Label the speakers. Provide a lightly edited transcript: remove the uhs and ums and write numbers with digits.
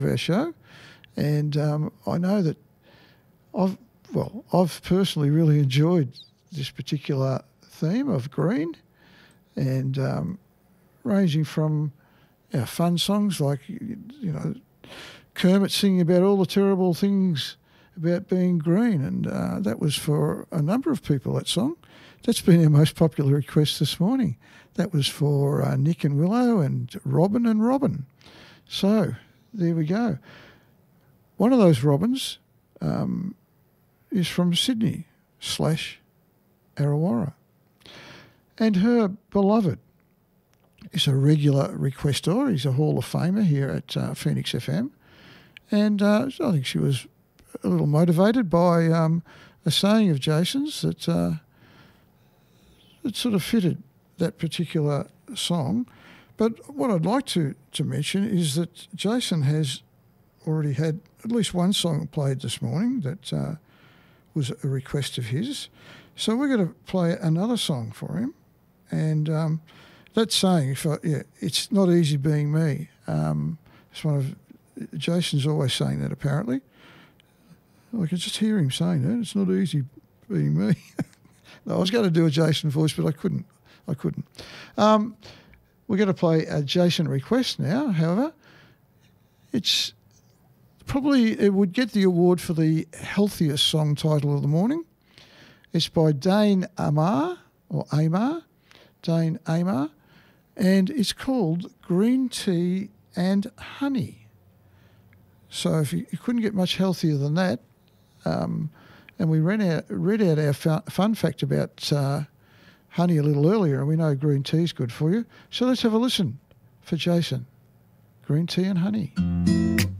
Speaker 1: our show, and I know that I've personally really enjoyed this particular theme of green, and ranging from our fun songs like, Kermit singing about all the terrible things about being green, and that was for a number of people, that song. That's been our most popular request this morning. That was for Nick and Willow and Robin. So there we go. One of those Robins is from Sydney / Arrawarra. And her beloved is a regular requestor. He's a Hall of Famer here at Phoenix FM. And I think she was a little motivated by a saying of Jason's that sort of fitted that particular song. But what I'd like to mention is that Jason has already had at least one song played this morning that was a request of his. So we're going to play another song for him. And that saying, it's not easy being me. It's one of Jason's always saying that, apparently. I can just hear him saying that. It's not easy being me. No, I was going to do a Jason voice, but I couldn't. We're going to play a Jason request now. However, it would get the award for the healthiest song title of the morning. It's by Dane Amar, Dane Amar, and it's called Green Tea and Honey. So if you couldn't get much healthier than that, and we read out our fun fact about honey a little earlier, and we know green tea is good for you. So let's have a listen for Jason. Green Tea and Honey.